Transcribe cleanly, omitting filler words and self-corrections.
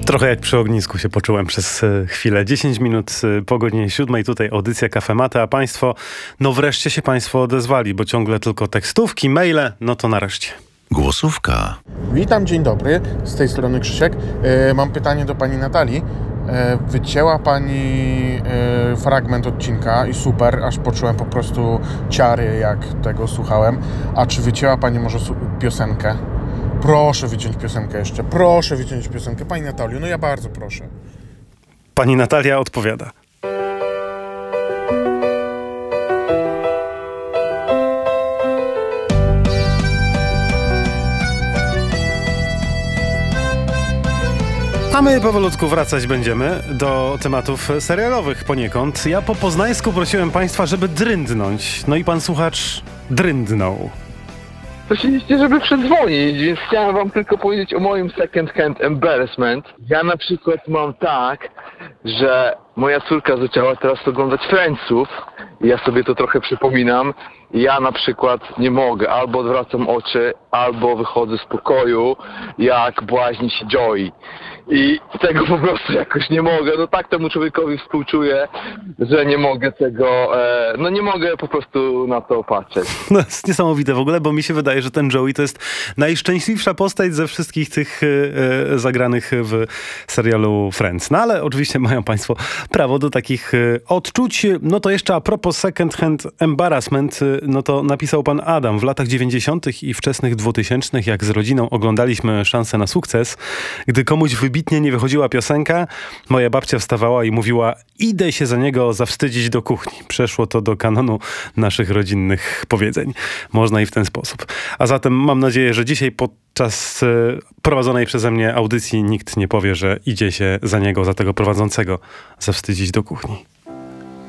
Trochę jak przy ognisku się poczułem przez chwilę. 10 minut po godzinie 7. Tutaj audycja Cafe Mate, a państwo, no wreszcie się państwo odezwali, bo ciągle tylko tekstówki, maile, no to nareszcie. Głosówka. Witam, dzień dobry, z tej strony Krzysiek. Mam pytanie do pani Natalii. Wycięła pani fragment odcinka i super, aż poczułem po prostu ciary, jak tego słuchałem. A czy wycięła pani może piosenkę? Proszę wyciąć piosenkę jeszcze, proszę wyciąć piosenkę. Pani Natalio, no ja bardzo proszę. Pani Natalia odpowiada. A my powolutku wracać będziemy do tematów serialowych poniekąd. Ja po poznańsku prosiłem państwa, żeby dryndnąć. No i pan słuchacz dryndnął. Prosiliście, żeby przedzwonić, więc chciałem wam tylko powiedzieć o moim second hand embarrassment. Ja na przykład mam tak, że moja córka zaczęła teraz oglądać Friendsów i ja sobie to trochę przypominam. Ja na przykład nie mogę, albo odwracam oczy, albo wychodzę z pokoju, jak błaźni się Joey. I tego po prostu jakoś nie mogę. No tak temu człowiekowi współczuję, że nie mogę tego, no nie mogę po prostu na to patrzeć. No jest niesamowite w ogóle, bo mi się wydaje, że ten Joey to jest najszczęśliwsza postać ze wszystkich tych zagranych w serialu Friends. No ale oczywiście mają państwo prawo do takich odczuć. No to jeszcze a propos second hand embarrassment, no to napisał pan Adam. W latach 90. i wczesnych 2000, jak z rodziną oglądaliśmy Szansę na sukces, gdy komuś wybitnie nie wychodziła piosenka, moja babcia wstawała i mówiła: idę się za niego zawstydzić do kuchni. Przeszło to do kanonu naszych rodzinnych powiedzeń. Można i w ten sposób. A zatem mam nadzieję, że dzisiaj podczas prowadzonej przeze mnie audycji nikt nie powie, że idzie się za niego, za tego prowadzącego zawstydzić do kuchni.